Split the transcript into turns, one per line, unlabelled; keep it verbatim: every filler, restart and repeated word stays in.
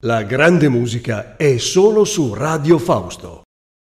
La grande musica è solo su Radio Fausto.